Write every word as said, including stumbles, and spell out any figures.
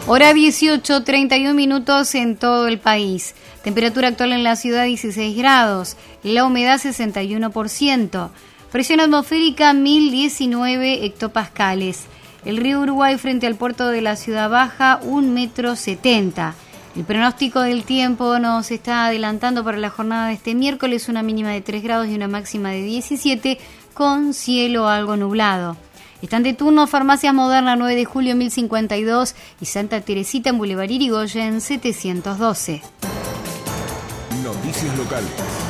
Hora dieciocho, treinta y un minutos en todo el país. Temperatura actual en la ciudad dieciséis grados. La humedad sesenta y uno por ciento. Presión atmosférica mil diecinueve hectopascales. El río Uruguay frente al puerto de la Ciudad Baja, un metro setenta. El pronóstico del tiempo nos está adelantando para la jornada de este miércoles una mínima de tres grados y una máxima de diecisiete, con cielo algo nublado. Están de turno Farmacias Moderna nueve de julio mil cincuenta y dos y Santa Teresita en Boulevard Irigoyen setecientos doce. Noticias locales.